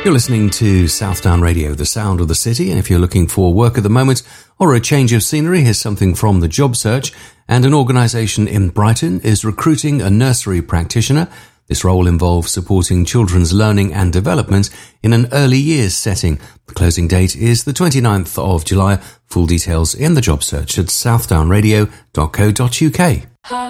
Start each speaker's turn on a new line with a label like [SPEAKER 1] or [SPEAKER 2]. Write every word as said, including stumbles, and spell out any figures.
[SPEAKER 1] You're listening to Southdown Radio, the sound of the city, and if you're looking for work at the moment or a change of scenery, here's something from the job search. And an organisation in Brighton is recruiting a nursery practitioner. This role involves supporting children's learning and development in an early years setting. The closing date is the twenty-ninth of July. Full details in the job search at southdown radio dot co dot uk.